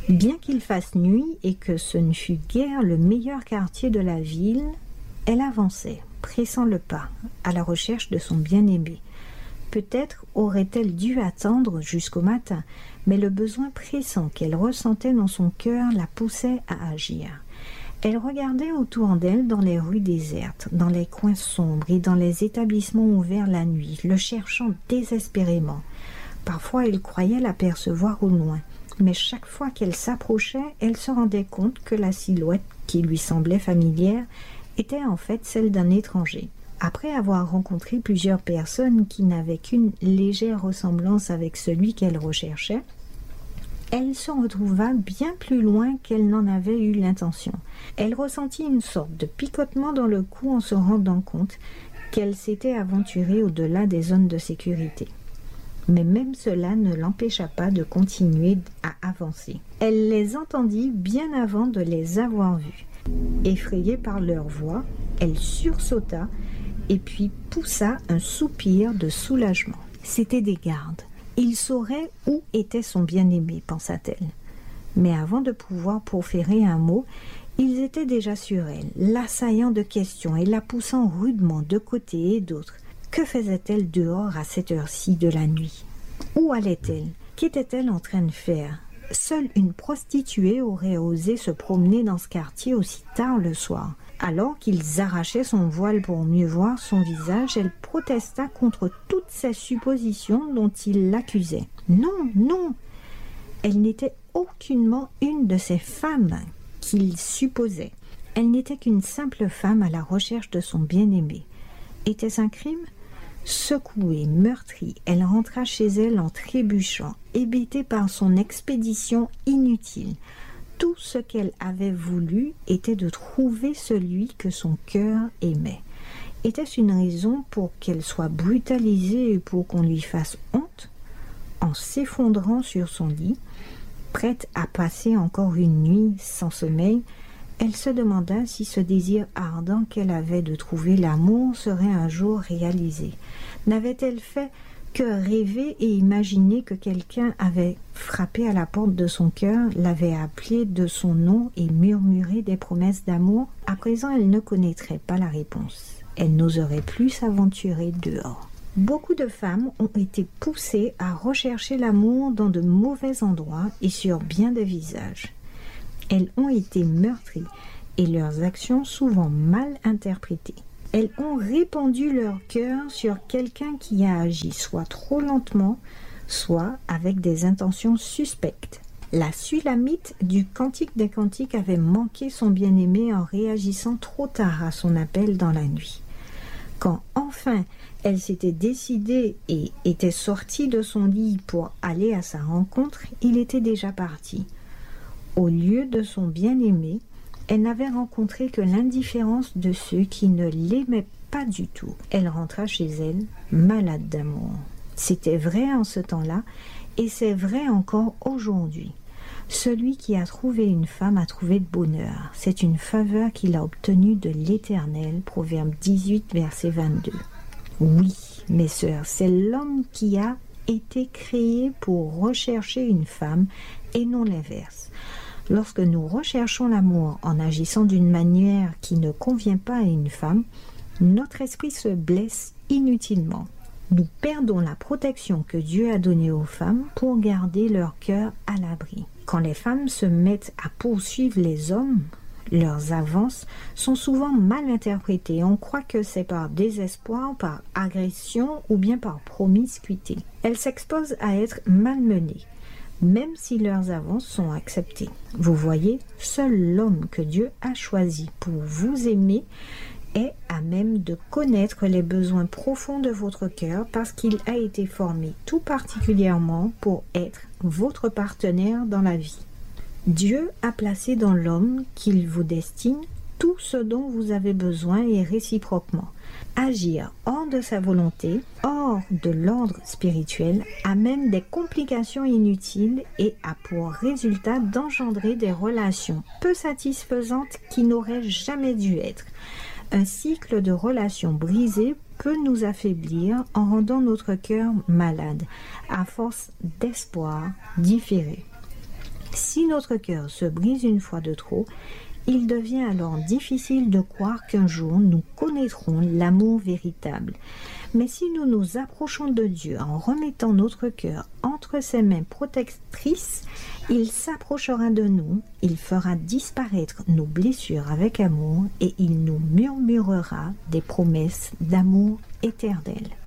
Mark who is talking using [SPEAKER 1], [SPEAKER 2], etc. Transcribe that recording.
[SPEAKER 1] Bien qu'il fasse nuit et que ce ne fût guère le meilleur quartier de la ville, elle avançait, pressant le pas, à la recherche de son bien-aimé. Peut-être aurait-elle dû attendre jusqu'au matin, mais le besoin pressant qu'elle ressentait dans son cœur la poussait à agir. Elle regardait autour d'elle dans les rues désertes, dans les coins sombres et dans les établissements ouverts la nuit, le cherchant désespérément. Parfois, elle croyait l'apercevoir au loin, mais chaque fois qu'elle s'approchait, elle se rendait compte que la silhouette qui lui semblait familière était en fait celle d'un étranger. Après avoir rencontré plusieurs personnes qui n'avaient qu'une légère ressemblance avec celui qu'elle recherchait, elle se retrouva bien plus loin qu'elle n'en avait eu l'intention. Elle ressentit une sorte de picotement dans le cou en se rendant compte qu'elle s'était aventurée au-delà des zones de sécurité. Mais même cela ne l'empêcha pas de continuer à avancer. Elle les entendit bien avant de les avoir vus. Effrayée par leur voix, elle sursauta et puis poussa un soupir de soulagement. C'étaient des gardes. Ils sauraient où était son bien-aimé, pensa-t-elle. Mais avant de pouvoir proférer un mot, ils étaient déjà sur elle, l'assaillant de questions et la poussant rudement de côté et d'autre. Que faisait-elle dehors à cette heure-ci de la nuit? Où allait-elle? Qu'était-elle en train de faire? Seule une prostituée aurait osé se promener dans ce quartier aussi tard le soir. Alors qu'ils arrachaient son voile pour mieux voir son visage, elle protesta contre toutes ces suppositions dont il l'accusait. Non, non, elle n'était aucunement une de ces femmes qu'il supposait. Elle n'était qu'une simple femme à la recherche de son bien-aimé. Était-ce un crime? Secouée, meurtrie, elle rentra chez elle en trébuchant, hébétée par son expédition inutile. Tout ce qu'elle avait voulu était de trouver celui que son cœur aimait. Était-ce une raison pour qu'elle soit brutalisée et pour qu'on lui fasse honte? En s'effondrant sur son lit, prête à passer encore une nuit sans sommeil, elle se demanda si ce désir ardent qu'elle avait de trouver l'amour serait un jour réalisé. N'avait-elle fait que rêver et imaginer que quelqu'un avait frappé à la porte de son cœur, l'avait appelé de son nom et murmuré des promesses d'amour? À présent, elle ne connaîtrait pas la réponse. Elle n'oserait plus s'aventurer dehors. Beaucoup de femmes ont été poussées à rechercher l'amour dans de mauvais endroits et sur bien des visages. Elles ont été meurtries et leurs actions souvent mal interprétées. Elles ont répandu leur cœur sur quelqu'un qui a agi soit trop lentement, soit avec des intentions suspectes. La Sulamite du Cantique des Cantiques avait manqué son bien-aimé en réagissant trop tard à son appel dans la nuit. Quand enfin elle s'était décidée et était sortie de son lit pour aller à sa rencontre, il était déjà parti. Au lieu de son bien-aimé, elle n'avait rencontré que l'indifférence de ceux qui ne l'aimaient pas du tout. Elle rentra chez elle, malade d'amour. C'était vrai en ce temps-là, et c'est vrai encore aujourd'hui. Celui qui a trouvé une femme a trouvé le bonheur. C'est une faveur qu'il a obtenue de l'Éternel. Proverbe 18, verset 22. Oui, mes sœurs, c'est l'homme qui a été créé pour rechercher une femme et non l'inverse. Lorsque nous recherchons l'amour en agissant d'une manière qui ne convient pas à une femme, notre esprit se blesse inutilement. Nous perdons la protection que Dieu a donnée aux femmes pour garder leur cœur à l'abri. Quand les femmes se mettent à poursuivre les hommes, leurs avances sont souvent mal interprétées. On croit que c'est par désespoir, par agression ou bien par promiscuité. Elles s'exposent à être malmenées, même si leurs avances sont acceptées. Vous voyez, seul l'homme que Dieu a choisi pour vous aimer est à même de connaître les besoins profonds de votre cœur parce qu'il a été formé tout particulièrement pour être votre partenaire dans la vie. Dieu a placé dans l'homme qu'il vous destine tout ce dont vous avez besoin et réciproquement. Agir hors de sa volonté, hors de l'ordre spirituel, amène des complications inutiles et a pour résultat d'engendrer des relations peu satisfaisantes qui n'auraient jamais dû être. Un cycle de relations brisées peut nous affaiblir en rendant notre cœur malade, à force d'espoir différé. Si notre cœur se brise une fois de trop, il devient alors difficile de croire qu'un jour nous connaîtrons l'amour véritable. Mais si nous nous approchons de Dieu en remettant notre cœur entre ses mains protectrices, il s'approchera de nous, il fera disparaître nos blessures avec amour et il nous murmurera des promesses d'amour éternel.